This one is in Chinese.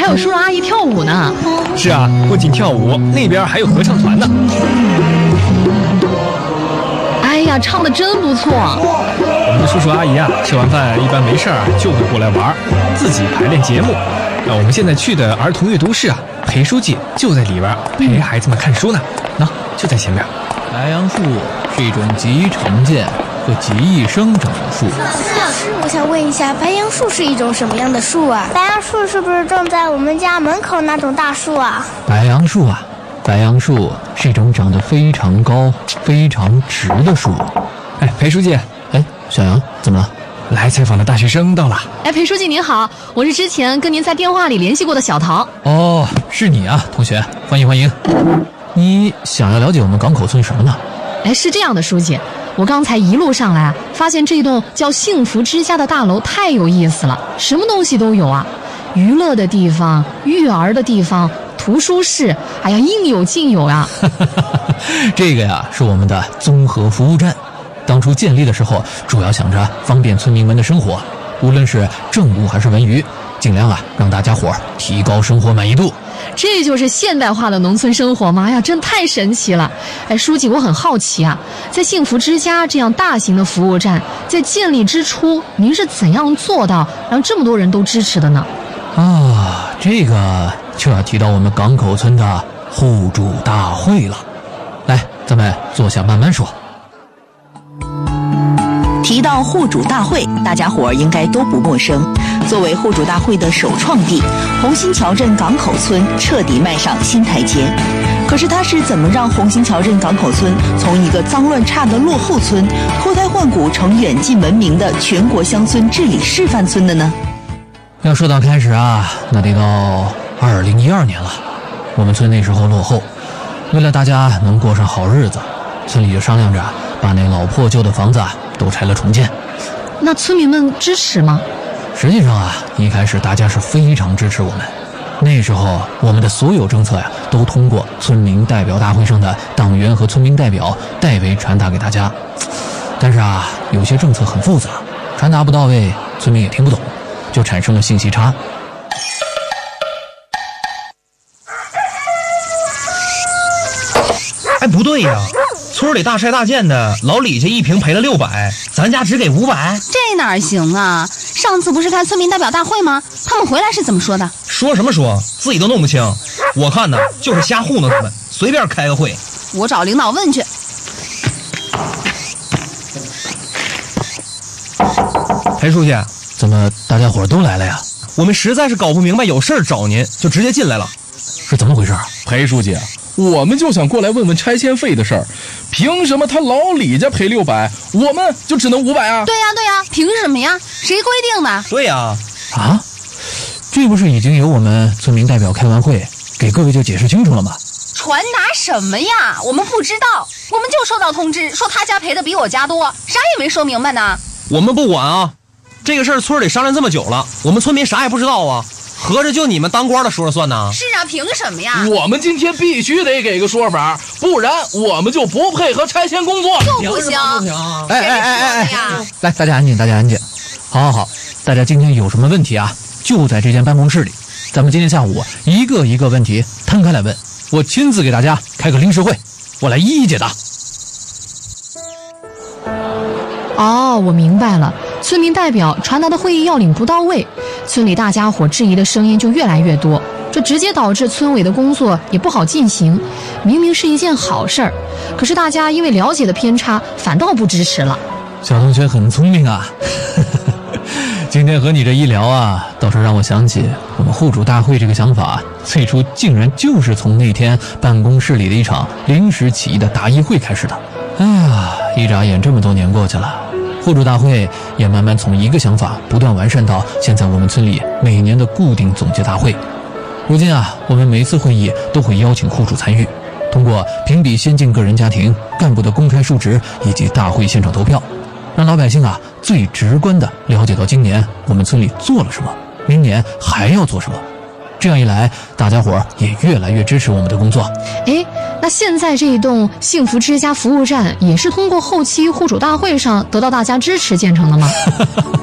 还有叔叔阿姨跳舞呢。 是啊，不仅跳舞，那边还有合唱团呢。 哎呀，唱得真不错。 我们的叔叔阿姨啊，吃完饭一般没事就会过来玩，自己排练节目。我们现在去的儿童阅读室啊，裴书记就在里边陪孩子们看书呢。就在前面。 白杨树是一种极常见和极易生长的树。 老师，我想问一下，白杨树是一种什么样的树啊？ 白杨树是不是种在我们家门口那种大树啊？ 白杨树是一种长得非常高、非常直的树。 哎，裴书记， 小杨，怎么了？ 来采访的大学生到了。 哎，裴书记您好，我是之前跟您在电话里联系过的小陶。 哦，是你啊，同学，欢迎欢迎。你想要了解我们港口村什么呢？ 哎，是这样的，书记，我刚才一路上来发现这栋叫幸福之家的大楼太有意思了，什么东西都有啊，娱乐的地方、育儿的地方、图书室，哎呀，应有尽有呀。 这个呀是我们的综合服务站，当初建立的时候主要想着方便村民们的生活，无论是政务还是文娱，尽量让大家伙提高生活满意度。 这就是现代化的农村生活吗？哎呀，真太神奇了！哎，书记，我很好奇啊，在幸福之家这样大型的服务站，在建立之初，您是怎样做到让这么多人都支持的呢？ 这个就要提到我们港口村的户主大会了。来，咱们坐下慢慢说。 提到户主大会，大家伙应该都不陌生。作为户主大会的首创地，红新桥镇港口村彻底迈上新台阶。可是它是怎么让红新桥镇港口村从一个脏乱差的落后村，脱胎换骨成远近闻名的全国乡村治理示范村的呢？ 要说到开始那得到2012年了。我们村那时候落后，为了大家能过上好日子，村里就商量着把那老破旧的房子都拆了重建。 那村民们支持吗？ 实际上一开始大家是非常支持我们。那时候我们的所有政策都通过村民代表大会上的党员和村民代表代为传达给大家。但是有些政策很复杂，传达不到位，村民也听不懂，就产生了信息差。 哎，不对呀，村里大拆大建的，老李家一平赔了600，咱家只给500， 这哪行啊？上次不是开村民代表大会吗？他们回来是怎么说的？ 说什么说，自己都弄不清。我看呢，就是瞎糊弄他们，随便开个会。 我找领导问去。 裴书记， 怎么大家伙都来了呀？ 我们实在是搞不明白，有事儿找您，就直接进来了。 是怎么回事？ 裴书记，我们就想过来问问拆迁费的事儿，凭什么他老李家赔600，我们就只能500啊？ 对呀，凭什么呀？谁规定的？ 对呀。 这不是已经有我们村民代表开完会，给各位就解释清楚了吗？ 传达什么呀？我们不知道，我们就收到通知说他家赔的比我家多，啥也没说明白呢。 我们不管啊，这个事儿村里商量这么久了，我们村民啥也不知道啊，合着就你们当官的说了算呢？ 是啊，凭什么呀？ 我们今天必须得给个说法，不然我们就不配合拆迁工作。 就不行。 哎，来，大家安静。好，大家今天有什么问题就在这间办公室里，咱们今天下午一个一个问题摊开来问，我亲自给大家开个临时会，我来一一解答。 我明白了，村民代表传达的会议要领不到位，村里大家伙质疑的声音就越来越多，这直接导致村委的工作也不好进行。明明是一件好事儿，可是大家因为了解的偏差，反倒不支持了。 小同学很聪明今天和你这一聊倒是让我想起我们户主大会这个想法，最初竟然就是从那天办公室里的一场临时起意的答疑会开始的。一眨眼这么多年过去了，户主大会也慢慢从一个想法不断完善到现在我们村里每年的固定总结大会。如今我们每次会议都会邀请户主参与，通过评比先进个人家庭干部的公开述职以及大会现场投票，让老百姓最直观地了解到今年我们村里做了什么，明年还要做什么。这样一来，大家伙也越来越支持我们的工作。 那现在这一栋幸福之家服务站也是通过后期户主大会上得到大家支持建成的吗？